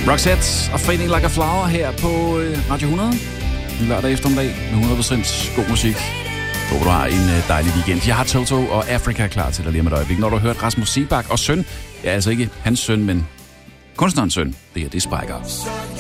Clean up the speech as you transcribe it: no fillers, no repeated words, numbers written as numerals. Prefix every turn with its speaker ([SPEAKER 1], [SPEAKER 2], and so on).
[SPEAKER 1] Roxette og Fading Like a Flower her på Radio 100. En lørdag eftermiddag med 100% god musik. Håber du har en dejlig weekend. Jeg har Toto og Africa klar til dig lige om et øjeblik. Når du har hørt Rasmus Seebach og søn, ja, altså ikke hans søn, men kunstnerens søn. Det her, det er Spiker.